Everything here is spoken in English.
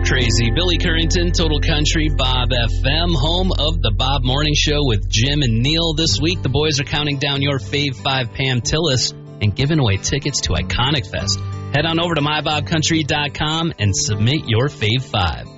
Crazy. Billy Currington, Total Country, Bob FM, home of the Bob Morning Show with Jim and Neil. This week, the boys are counting down your Fave 5 Pam Tillis and giving away tickets to Iconic Fest. Head on over to mybobcountry.com and submit your Fave 5.